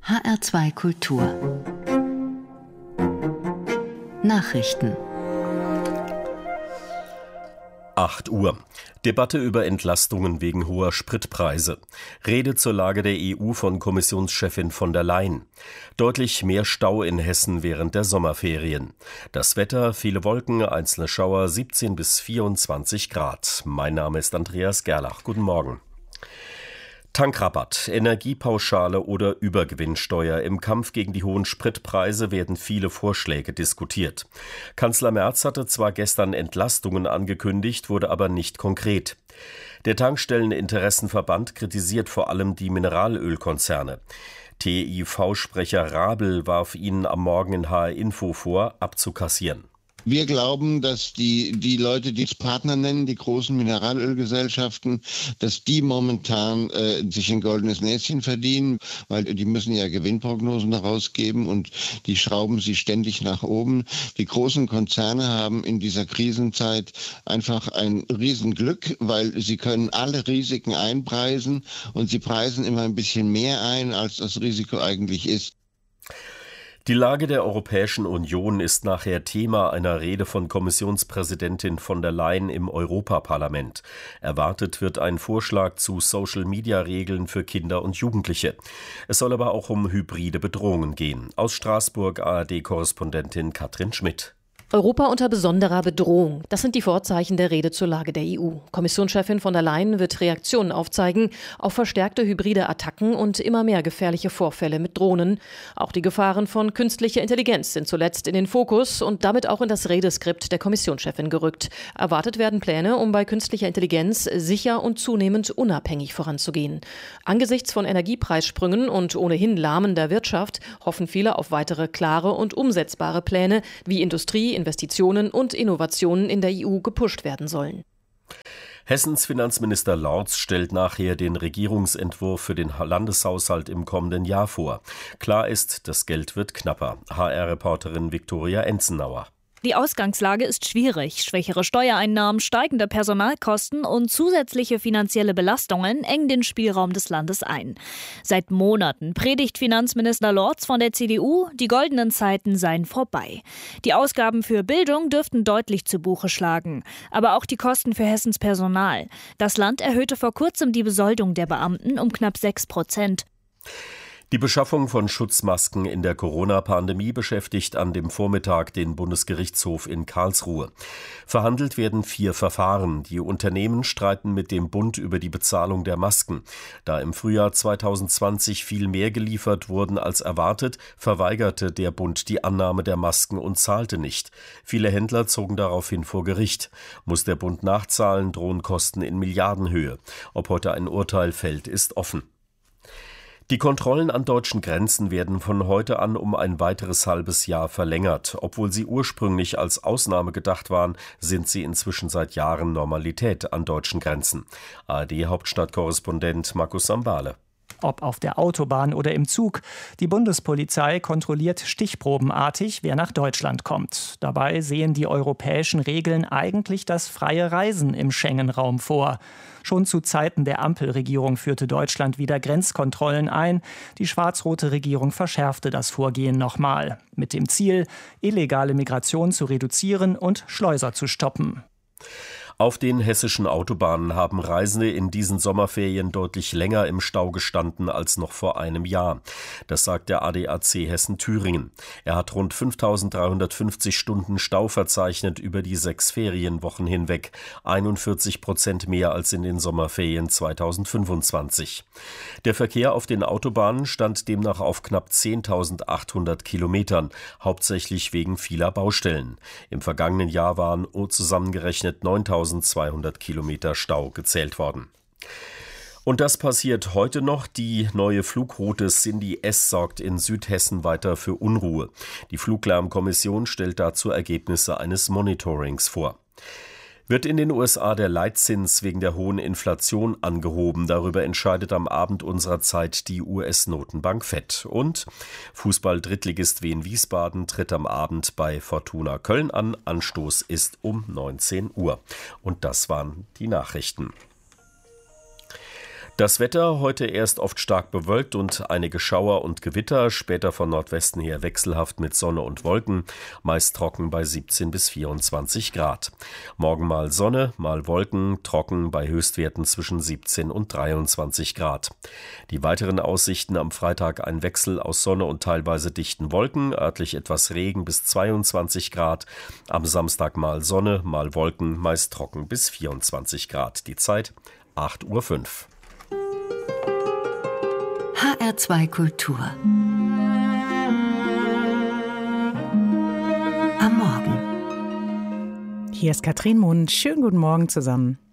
HR2 Kultur Nachrichten 8 Uhr. Debatte über Entlastungen wegen hoher Spritpreise. Rede zur Lage der EU von Kommissionschefin von der Leyen. Deutlich mehr Stau in Hessen während der Sommerferien. Das Wetter, viele Wolken, einzelne Schauer, 17 bis 24 Grad. Mein Name ist Andreas Gerlach. Guten Morgen. Tankrabatt, Energiepauschale oder Übergewinnsteuer. Im Kampf gegen die hohen Spritpreise werden viele Vorschläge diskutiert. Kanzler Merz hatte zwar gestern Entlastungen angekündigt, wurde aber nicht konkret. Der Tankstelleninteressenverband kritisiert vor allem die Mineralölkonzerne. TIV-Sprecher Rabel warf ihnen am Morgen in HR Info vor, abzukassieren. Wir glauben, dass die Leute, die es Partner nennen, die großen Mineralölgesellschaften, dass die momentan sich ein goldenes Näschen verdienen, weil die müssen ja Gewinnprognosen herausgeben und die schrauben sie ständig nach oben. Die großen Konzerne haben in dieser Krisenzeit einfach ein Riesenglück, weil sie können alle Risiken einpreisen und sie preisen immer ein bisschen mehr ein, als das Risiko eigentlich ist. Die Lage der Europäischen Union ist nachher Thema einer Rede von Kommissionspräsidentin von der Leyen im Europaparlament. Erwartet wird ein Vorschlag zu Social-Media-Regeln für Kinder und Jugendliche. Es soll aber auch um hybride Bedrohungen gehen. Aus Straßburg ARD-Korrespondentin Katrin Schmidt. Europa unter besonderer Bedrohung. Das sind die Vorzeichen der Rede zur Lage der EU. Kommissionschefin von der Leyen wird Reaktionen aufzeigen auf verstärkte hybride Attacken und immer mehr gefährliche Vorfälle mit Drohnen. Auch die Gefahren von künstlicher Intelligenz sind zuletzt in den Fokus und damit auch in das Redeskript der Kommissionschefin gerückt. Erwartet werden Pläne, um bei künstlicher Intelligenz sicher und zunehmend unabhängig voranzugehen. Angesichts von Energiepreissprüngen und ohnehin lahmender Wirtschaft hoffen viele auf weitere klare und umsetzbare Pläne, wie Industrie, Investitionen und Innovationen in der EU gepusht werden sollen. Hessens Finanzminister Lorz stellt nachher den Regierungsentwurf für den Landeshaushalt im kommenden Jahr vor. Klar ist, das Geld wird knapper. HR-Reporterin Viktoria Enzenauer. Die Ausgangslage ist schwierig. Schwächere Steuereinnahmen, steigende Personalkosten und zusätzliche finanzielle Belastungen engen den Spielraum des Landes ein. Seit Monaten predigt Finanzminister Lorz von der CDU, die goldenen Zeiten seien vorbei. Die Ausgaben für Bildung dürften deutlich zu Buche schlagen. Aber auch die Kosten für Hessens Personal. Das Land erhöhte vor kurzem die Besoldung der Beamten um knapp 6%. Die Beschaffung von Schutzmasken in der Corona-Pandemie beschäftigt an dem Vormittag den Bundesgerichtshof in Karlsruhe. Verhandelt werden 4 Verfahren. Die Unternehmen streiten mit dem Bund über die Bezahlung der Masken. Da im Frühjahr 2020 viel mehr geliefert wurden als erwartet, verweigerte der Bund die Annahme der Masken und zahlte nicht. Viele Händler zogen daraufhin vor Gericht. Muss der Bund nachzahlen, drohen Kosten in Milliardenhöhe. Ob heute ein Urteil fällt, ist offen. Die Kontrollen an deutschen Grenzen werden von heute an um ein weiteres halbes Jahr verlängert. Obwohl sie ursprünglich als Ausnahme gedacht waren, sind sie inzwischen seit Jahren Normalität an deutschen Grenzen. ARD-Hauptstadtkorrespondent Markus Sambale. Ob auf der Autobahn oder im Zug, die Bundespolizei kontrolliert stichprobenartig, wer nach Deutschland kommt. Dabei sehen die europäischen Regeln eigentlich das freie Reisen im Schengen-Raum vor. Schon zu Zeiten der Ampelregierung führte Deutschland wieder Grenzkontrollen ein. Die schwarz-rote Regierung verschärfte das Vorgehen nochmal. Mit dem Ziel, illegale Migration zu reduzieren und Schleuser zu stoppen. Auf den hessischen Autobahnen haben Reisende in diesen Sommerferien deutlich länger im Stau gestanden als noch vor einem Jahr. Das sagt der ADAC Hessen-Thüringen. Er hat rund 5.350 Stunden Stau verzeichnet über die 6 Ferienwochen hinweg. 41% mehr als in den Sommerferien 2025. Der Verkehr auf den Autobahnen stand demnach auf knapp 10.800 Kilometern, hauptsächlich wegen vieler Baustellen. Im vergangenen Jahr waren zusammengerechnet 9.200 Kilometer Stau gezählt worden. Und das passiert heute noch. Die neue Flugroute Sindhi S sorgt in Südhessen weiter für Unruhe. Die Fluglärmkommission stellt dazu Ergebnisse eines Monitorings vor. Wird in den USA der Leitzins wegen der hohen Inflation angehoben? Darüber entscheidet am Abend unserer Zeit die US-Notenbank FED. Und Fußball-Drittligist Wien Wiesbaden tritt am Abend bei Fortuna Köln an. Anstoß ist um 19 Uhr. Und das waren die Nachrichten. Das Wetter heute erst oft stark bewölkt und einige Schauer und Gewitter, später von Nordwesten her wechselhaft mit Sonne und Wolken, meist trocken bei 17 bis 24 Grad. Morgen mal Sonne, mal Wolken, trocken bei Höchstwerten zwischen 17 und 23 Grad. Die weiteren Aussichten: am Freitag ein Wechsel aus Sonne und teilweise dichten Wolken, örtlich etwas Regen bis 22 Grad. Am Samstag mal Sonne, mal Wolken, meist trocken bis 24 Grad. Die Zeit 8:05 Uhr. HR2 Kultur. Am Morgen. Hier ist Katrin Mund. Schönen guten Morgen zusammen.